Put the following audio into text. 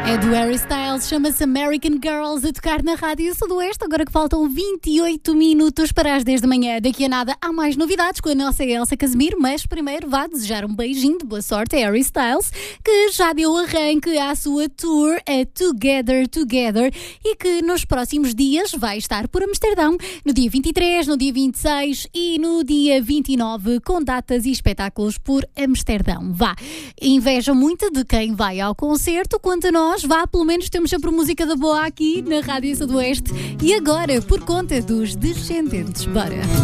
É do Harry Styles, chama-se American Girls, a tocar na Rádio Sudoeste. Agora que faltam 28 minutos para as 10 da manhã. Daqui a nada há mais novidades com a nossa Elsa Casimiro, mas primeiro vá desejar um beijinho de boa sorte a Harry Styles, que já deu arranque à sua tour, a Together Together, e que nos próximos dias vai estar por Amsterdão, no dia 23, no dia 26 e no dia 29, com datas e espetáculos por Amsterdão. Vá, inveja muito de quem vai ao concerto. Quanto a nós, vá, pelo menos temos sempre música da boa aqui na Rádio Sudoeste. E agora, por conta dos Descendentes, bora!